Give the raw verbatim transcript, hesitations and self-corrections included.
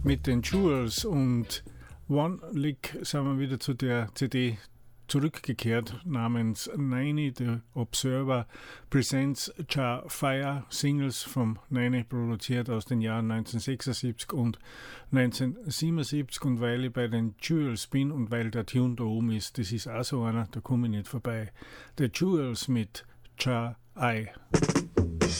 mit den Jewels und One Lick sind wir wieder zu der C D zurückgekehrt namens Nine, The Observer Presents Jar Fire, Singles vom Nine produziert aus den Jahren neunzehnhundertsechsundsiebzig und neunzehnhundertsiebenundsiebzig. Und weil ich bei den Jewels bin und weil der Tune da oben ist, das ist auch so einer, da komme ich nicht vorbei. The Jewels mit Jar Eye.